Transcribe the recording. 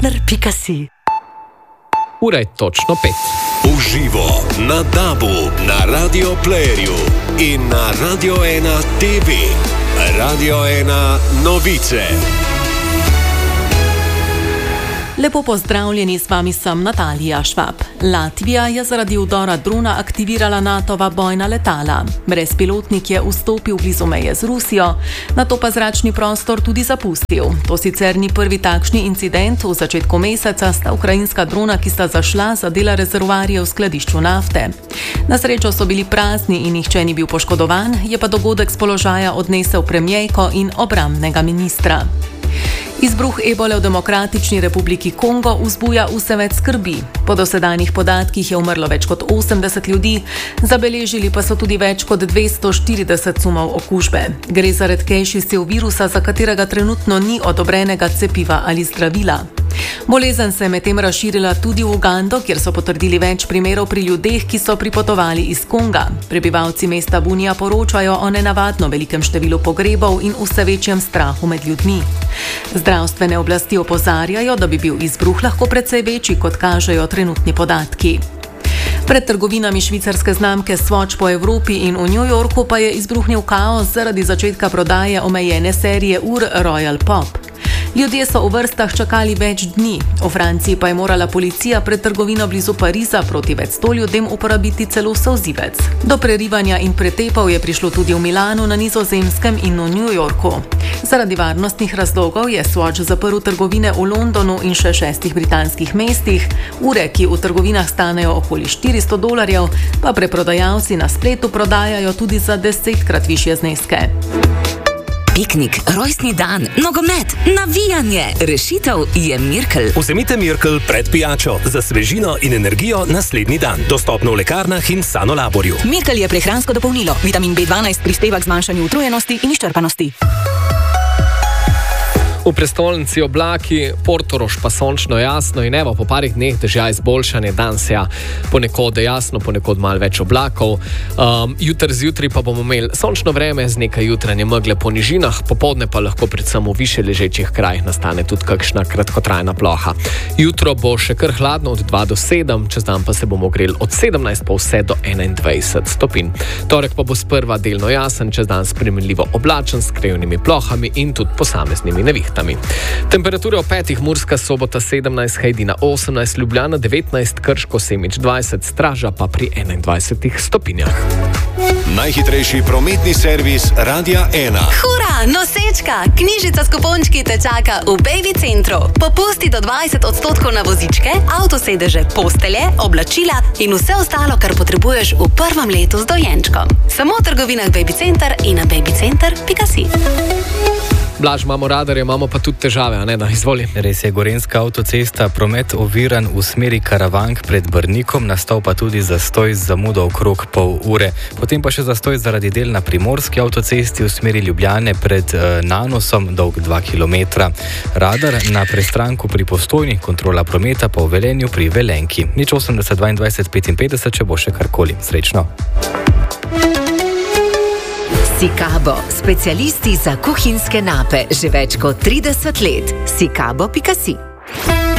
bebi.si. Ura je točno 5. Uživo na DAB-u, na Radio Playerju in na Radio 1 TV. Radio 1 novice. Lepo pozdravljeni, s vami sem Natalija Švab. Latvija je zaradi udora drona aktivirala NATO-va bojna letala. Brezpilotnik je vstopil blizu meje z Rusijo, nato pa zračni prostor tudi zapustil. To sicer ni prvi takšni incident. V začetku meseca sta ukrajinska drona, ki sta zašla, zadela rezervoarje v skladišču nafte. Na srečo so bili prazni in nihče ni bil poškodovan, je pa dogodek s položaja odnesel premierko in obrambnega ministra. Izbruh ebole v Demokratični republiki Kongo vzbuja vse več skrbi. Po dosedanjih podatkih je umrlo več kot 80 ljudi, zabeležili pa so tudi več kot 240 sumov okužbe. Gre za redkejši sev virusa, za katerega trenutno ni odobrenega cepiva ali zdravila. Bolezen se je medtem razširila tudi v Ugando, kjer so potrdili več primerov pri ljudeh, ki so pripotovali iz Konga. Prebivalci mesta Bunija poročajo o nenavadno velikem številu pogrebov in vse večjem strahu med ljudmi. Zdravstvene oblasti opozarjajo, da bi bil izbruh lahko precej večji, kot kažejo trenutni podatki. Pred trgovinami švicarske znamke Swatch po Evropi in v New Yorku pa je izbruhnil kaos zaradi začetka prodaje omejene serije ur Royal Pop. Ljudje so v vrstah čakali več dni. V Franciji pa je morala policija pred trgovino blizu Pariza proti več 100 ljudem uporabiti celo solzivec. Do prerivanja in pretepov je prišlo tudi v Milanu, na Nizozemskem in v New Yorku. Zaradi varnostnih razlogov je Swatch zaprl trgovine v Londonu in še 6 britanskih mestih. Ure, ki v trgovinah stanejo okoli $400, pa preprodajalci na spletu prodajajo tudi za 10-krat višje zneske. Piknik, rojstni dan, nogomet, navijanje. Rešitev je Mirkel. Vzemite Mirkel pred pijačo za svežino in energijo naslednji dan. Dostopno v lekarnah in Sanolaborju. Mirkel je prehransko dopolnilo. Vitamin B12 prispeva k zmanjšanju utrujenosti in izčrpanosti. V prestolnici oblaki, Portorož pa sončno jasno in evo po parih dneh dežja izboljšanje, dan se ja ponekod jasno, ponekod malo več oblakov. Jutri zjutraj pa bomo imeli sončno vreme z nekaj jutranje megle po nižinah, popoldne pa lahko predvsem v više ležečih krajih nastane tudi kakšna kratkotrajna ploha. Jutro bo še kar hladno od 2 do 7, čez dan pa se bomo ogreli od 17 pa vse do 21 stopinj. Torek pa bo sprva delno jasen, čez dan spremenljivo oblačen s krajevnimi plohami in tudi posameznimi nevihtami. Temperature v 5, Murska Sobota 17, Hajdina 18, Ljubljana 19, Krško Semič 20, Straža pa pri 21 stopinjah. Najhitrejši prometni servis Radia 1. Hura, nosečka! Knjižica s kupončki te čaka v Baby Centru. Popusti do 20% na vozičke, avtosedeže, postelje, oblačila in vse ostalo, kar potrebuješ v prvem letu z dojenčkom. Samo v trgovinah Baby Center in na babycenter.si. Blaž, imamo radarje, imamo pa tudi težave, a ne da, izvoli. Res je, gorenjska avtocesta, promet oviran v smeri Karavank pred Brnikom, nastal pa tudi zastoj z zamudo okrog pol ure. Potem pa še zastoj zaradi del na primorski avtocesti v smeri Ljubljane pred Nanosom, dolg 2 km. Radar na prestranku pri Postojni, kontrola prometa pa v Velenju pri Velenki. 80 22 55, če bo še karkoli. Srečno. Sikabo, specialisti za kuhinjske nape, že več kot 30 let. Sikabo.si.